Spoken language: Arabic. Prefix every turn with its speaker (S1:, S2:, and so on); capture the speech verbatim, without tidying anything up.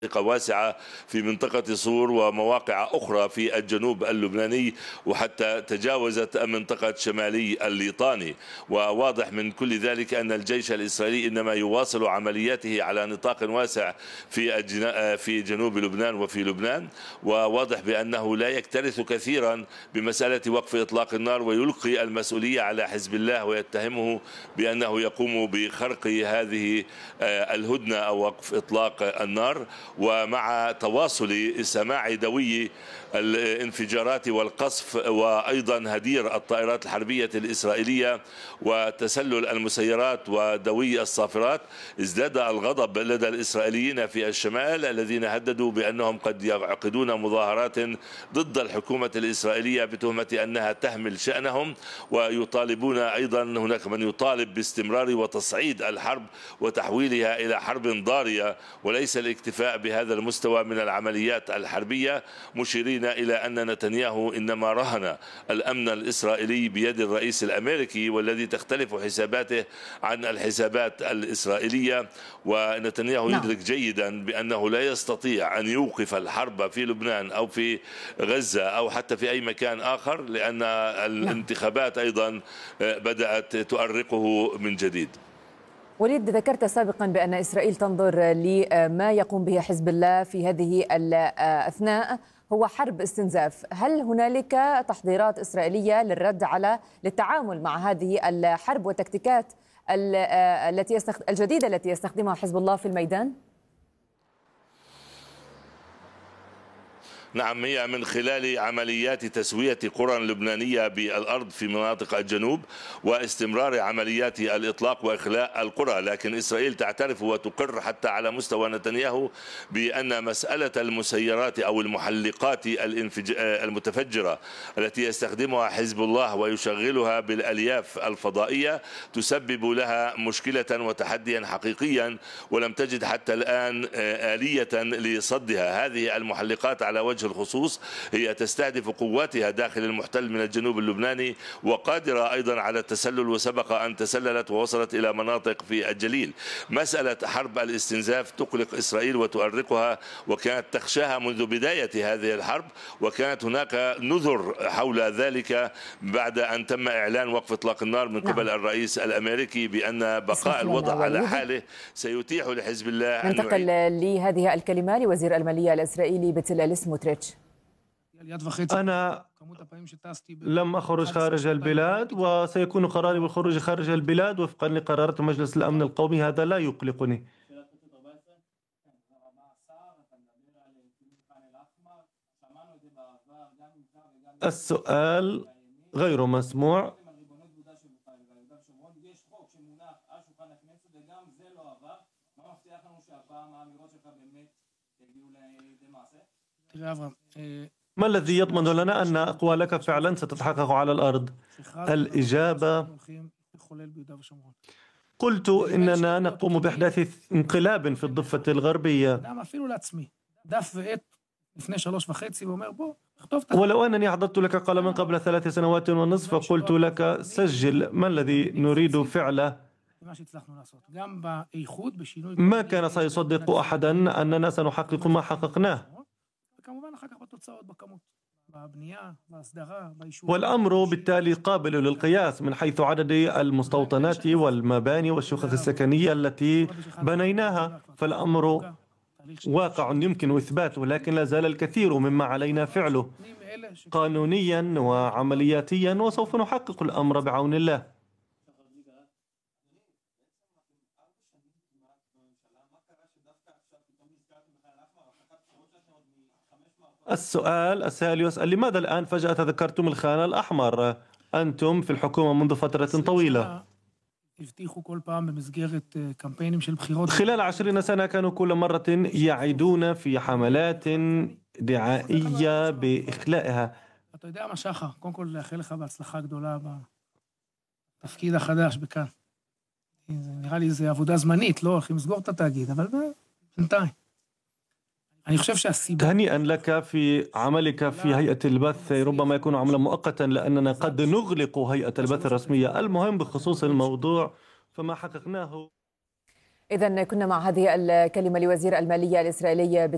S1: منطقة واسعة في منطقة صور ومواقع أخرى في الجنوب اللبناني، وحتى تجاوزت منطقة شمالي الليطاني. وواضح من كل ذلك أن الجيش الإسرائيلي إنما يواصل عملياته على نطاق واسع في في جنوب لبنان وفي لبنان، وواضح بأنه لا يكترث كثيرا بمسألة وقف إطلاق النار، ويلقي المسؤولية على حزب الله ويتهمه بأنه يقوم بخرق هذه الهدنة أو وقف إطلاق النار. ومع تواصل سماع دوي الانفجارات والقصف وأيضا هدير الطائرات الحربية الإسرائيلية وتسلل المسيرات ودوي الصافرات، ازداد الغضب لدى الإسرائيليين في الشمال الذين هددوا بأنهم قد يعقدون مظاهرات ضد الحكومة الإسرائيلية بتهمة أنها تهمل شأنهم، ويطالبون أيضا، هناك من يطالب باستمرار وتصعيد الحرب وتحويلها إلى حرب ضارية وليس الاكتفاء بهذا المستوى من العمليات الحربية، مشيرين إلى أن نتنياهو إنما رهن الأمن الإسرائيلي بيد الرئيس الأمريكي والذي تختلف حساباته عن الحسابات الإسرائيلية. ونتنياهو نعم. يدرك جيدا بأنه لا يستطيع أن يوقف الحرب في لبنان أو في غزة أو حتى في أي مكان آخر، لأن الانتخابات أيضا بدأت تؤرقه من جديد.
S2: وليد، ذكرت سابقا بأن إسرائيل تنظر لما يقوم به حزب الله في هذه الأثناء هو حرب استنزاف. هل هنالك تحضيرات إسرائيلية للرد على للتعامل مع هذه الحرب والتكتيكات التي الجديدة التي يستخدمها حزب الله في الميدان؟
S1: نعم، هي من خلال عمليات تسوية قرى لبنانية بالأرض في مناطق الجنوب واستمرار عمليات الإطلاق وإخلاء القرى. لكن إسرائيل تعترف وتقر حتى على مستوى نتنياهو بأن مسألة المسيرات أو المحلقات المتفجرة التي يستخدمها حزب الله ويشغلها بالألياف الفضائية تسبب لها مشكلة وتحديا حقيقيا، ولم تجد حتى الآن آلية لصدها. هذه المحلقات على وجه الخصوص هي تستهدف قواتها داخل المحتل من الجنوب اللبناني، وقادرة أيضا على التسلل، وسبق أن تسللت ووصلت إلى مناطق في الجليل. مسألة حرب الاستنزاف تقلق إسرائيل وتؤرقها، وكانت تخشاها منذ بداية هذه الحرب، وكانت هناك نذر حول ذلك بعد أن تم إعلان وقف إطلاق النار من قبل نعم. الرئيس الأمريكي بأن بقاء الوضع على حاله سيتيح لحزب الله.
S2: ننتقل لهذه الكلمة لوزير المالية الإسرائيلي بتلال سموتريتش.
S3: أنا لم أخرج خارج البلاد، وسيكون قراري بالخروج خارج البلاد وفقا لقرارات مجلس الأمن القومي. هذا لا يقلقني. السؤال غير مسموع. ما الذي يضمن لنا أن أقوالك فعلا ستتحقق على الأرض؟ الإجابة: قلت إننا نقوم بإحداث انقلاب في الضفة الغربية، ولو أنني أحضرت لك قلما قبل ثلاث سنوات ونصف فقلت لك سجل ما الذي نريد فعله، ما كان سيصدق أحدا أننا سنحقق ما حققناه. والأمر بالتالي قابل للقياس من حيث عدد المستوطنات والمباني والشقق السكنية التي بنيناها، فالأمر واقع يمكن إثباته، لكن لا زال الكثير مما علينا فعله قانونيا وعملياتيا، وسوف نحقق الأمر بعون الله. السؤال السائل يسأل: لماذا الآن فجأة ذكرتم الخان الأحمر؟ أنتم في الحكومة منذ فترة طويلة. خلال عشرين سنة كانوا كل مرة يعيدون في حملات دعائية بإخلائها.
S4: התפקיד החדש בכאן. נראה לי זה עבודה זמנית, לא הולכים לסגור את התאגיד, אבל בינתיים. אני חושב שהסיבה...
S3: هنيئا لك في عملك في هيئة البث، ربما يكون عملا مؤقتا لأننا قد نغلق هيئة البث الرسمية. المهم بخصوص الموضوع فما حققناه.
S2: إذن كنا مع هذه الكلمة لوزير المالية الإسرائيلي